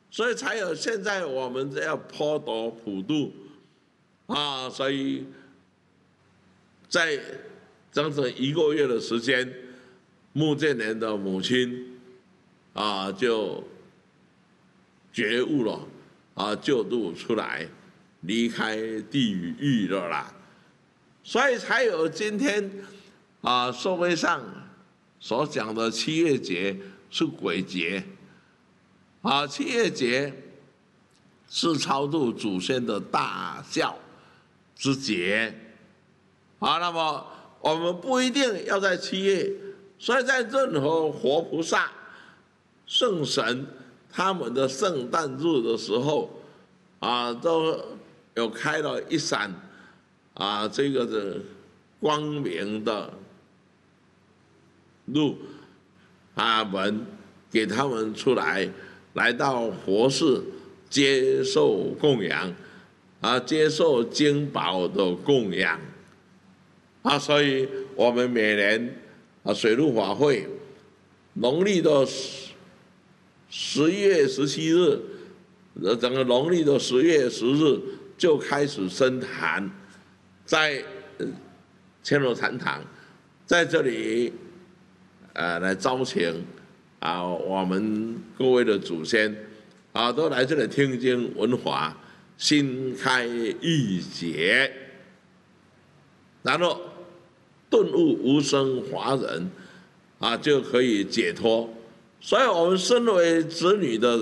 所以才有现在我们这样坡斗普渡啊，所以在整整1个月的时间，穆建年的母亲啊就觉悟了啊，救度出来，离开地狱了啦，所以才有今天啊社会上所讲的七月节是鬼节。啊，七月节是超度祖先的大孝之节。啊，那么我们不一定要在7月，所以在任何活菩萨、圣神他们的圣诞日的时候，啊，都有开了一扇啊这个的光明的路啊门，给他们出来到佛寺接受供养，啊，接受经宝的供养，啊，所以我们每年啊水陆法会，农历的11月17日，整个农历的10月10日就开始升坛，在千罗禅堂，在这里来招请。啊，我们各位的祖先啊，都来这里听经闻法，心开意解，然后顿悟无生法忍，啊，就可以解脱。所以，我们身为子女的人。